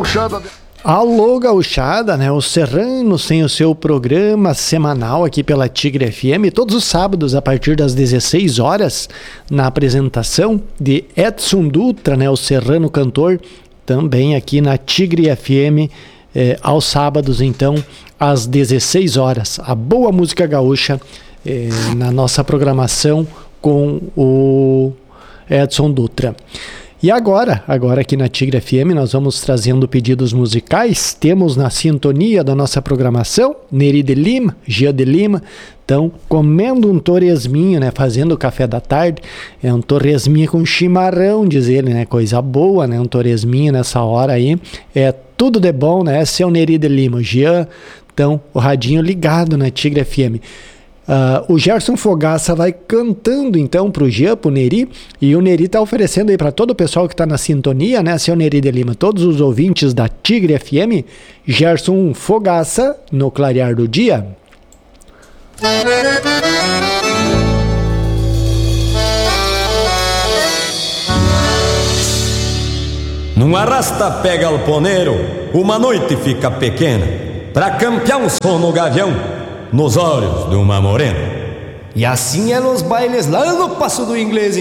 gauchada. Alô, gauchada, né? O Serrano tem o seu programa semanal aqui pela Tigre FM, todos os sábados a partir das 16 horas, na apresentação de Edson Dutra, né? O Serrano cantor, também aqui na Tigre FM, aos sábados, então, às 16 horas. A boa música gaúcha na nossa programação com o Edson Dutra. E agora aqui na Tigre FM, nós vamos trazendo pedidos musicais. Temos na sintonia da nossa programação Neri de Lima, Gia de Lima. Então, comendo um torresminho, né? Fazendo o café da tarde. É um torresminho com chimarrão, diz ele, né? Coisa boa, né? Um torresminho nessa hora aí. É tudo de bom, né? Esse é o Neri de Lima, o Gia. Então, o radinho ligado na Tigre FM. O Gerson Fogaça vai cantando então pro Jean, pro Neri, e o Neri tá oferecendo aí para todo o pessoal que tá na sintonia, né, seu Neri de Lima, todos os ouvintes da Tigre FM, Gerson Fogaça no clarear do dia. Num arrasta-pega alponeiro, uma noite fica pequena, pra campear um sono gavião nos olhos de uma morena. E assim é nos bailes lá no Passo do Inglês,